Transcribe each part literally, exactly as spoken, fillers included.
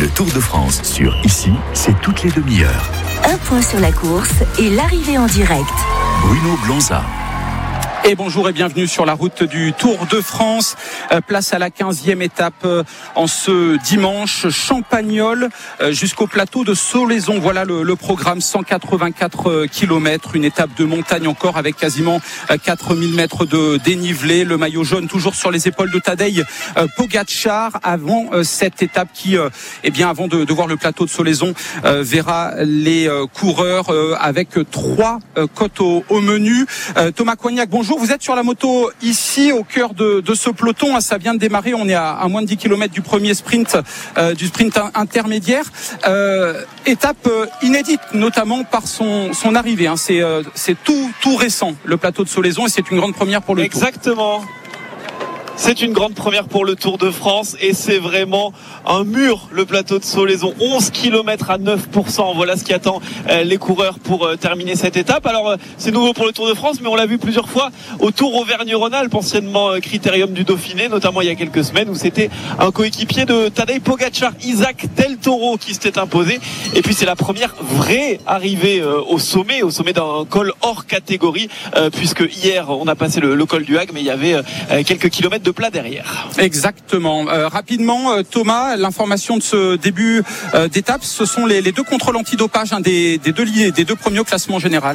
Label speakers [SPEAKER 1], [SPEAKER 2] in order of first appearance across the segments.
[SPEAKER 1] Le Tour de France sur Ici, c'est toutes les demi-heures.
[SPEAKER 2] Un point sur la course et l'arrivée en direct.
[SPEAKER 1] Bruno Blanza.
[SPEAKER 3] Et bonjour et bienvenue sur la route du Tour de France. Euh, place à la quinzième étape euh, en ce dimanche. Champagnole euh, jusqu'au plateau de Solaison. Voilà le, le programme, cent quatre-vingt-quatre kilomètres. Une étape de montagne encore avec quasiment euh, quatre mille mètres de dénivelé. Le maillot jaune toujours sur les épaules de Tadej euh, Pogačar. Avant euh, cette étape qui, euh, eh bien, avant de, de voir le plateau de Solaison, euh, verra les euh, coureurs euh, avec trois euh, côtes au, au menu. Euh, Thomas Coignac, bonjour. Vous êtes sur la moto ici au cœur de, de ce peloton. Ça vient de démarrer. On est à, à moins de dix kilomètres du premier sprint, euh, du sprint intermédiaire. Euh, étape inédite, notamment par son, son arrivée. Hein. C'est, euh, c'est tout, tout récent, le plateau de Solaison, et c'est une grande première pour le Tour.
[SPEAKER 4] Exactement. C'est une grande première pour le Tour de France et c'est vraiment un mur, le plateau de Solaison. onze kilomètres à neuf pour cent. Voilà ce qui attend les coureurs pour terminer cette étape. Alors, c'est nouveau pour le Tour de France, mais on l'a vu plusieurs fois au Tour Auvergne-Rhône-Alpes, anciennement Critérium du Dauphiné, notamment il y a quelques semaines, où c'était un coéquipier de Tadej Pogačar, Isaac Del Toro, qui s'était imposé. Et puis, c'est la première vraie arrivée au sommet, au sommet d'un col hors catégorie, puisque hier, on a passé le, le col du Hague, mais il y avait quelques kilomètres de plat derrière.
[SPEAKER 3] Exactement. Euh, rapidement, euh, Thomas, l'information de ce début euh, d'étape, ce sont les, les deux contrôles antidopage hein, des, des, deux, des deux premiers au classement général.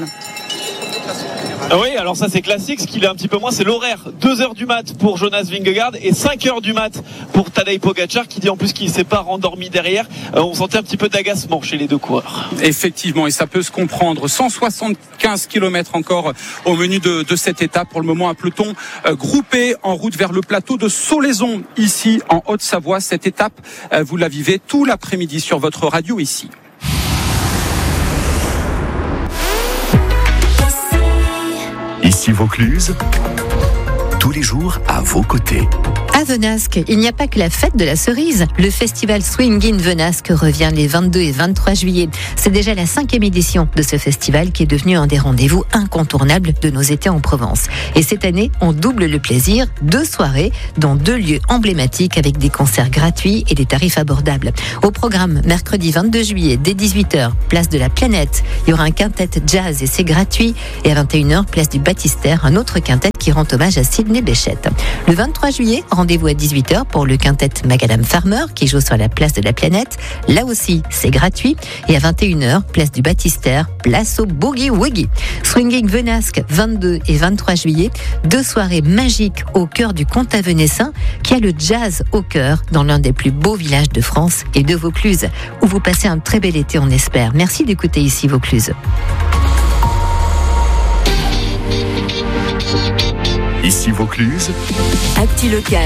[SPEAKER 4] Oui, alors ça c'est classique. Ce qu'il est un petit peu moins, c'est l'horaire. deux heures du mat pour Jonas Vingegaard et cinq heures du mat pour Tadej Pogačar, qui dit en plus qu'il ne s'est pas rendormi derrière. Euh, on sentait un petit peu d'agacement chez les deux coureurs.
[SPEAKER 3] Effectivement, et ça peut se comprendre. cent soixante-quinze kilomètres encore au menu de, de cette étape. Pour le moment, un peloton euh, groupé en route vers le plateau de Solaison, ici en Haute-Savoie. Cette étape, euh, vous la vivez tout l'après-midi sur votre radio ici.
[SPEAKER 1] Ici Vaucluse, tous les jours à vos côtés.
[SPEAKER 5] À Venasque, il n'y a pas que la fête de la cerise. Le festival Swing in Venasque revient les vingt-deux et vingt-trois juillet. C'est déjà la cinquième édition de ce festival qui est devenu un des rendez-vous incontournables de nos étés en Provence. Et cette année, on double le plaisir. Deux soirées dans deux lieux emblématiques avec des concerts gratuits et des tarifs abordables. Au programme, mercredi vingt-deux juillet, dès dix-huit heures, place de la Planète. Il y aura un quintet jazz et c'est gratuit. Et à vingt et une heures, place du Baptistère, un autre quintet qui rend hommage à Sidney Bechet. Le vingt-trois juillet, rendez-vous à dix-huit heures pour le quintet Macadam Farmer qui joue sur la place de la Planète. Là aussi, c'est gratuit. Et à vingt et une heures, place du Baptistère, place au Boogie Woogie. Swinging Venasque, vingt-deux et vingt-trois juillet. Deux soirées magiques au cœur du Comtat venessin qui a le jazz au cœur dans l'un des plus beaux villages de France et de Vaucluse, où vous passez un très bel été, on espère. Merci d'écouter Ici Vaucluse.
[SPEAKER 1] Ici Vaucluse.
[SPEAKER 2] Actu local.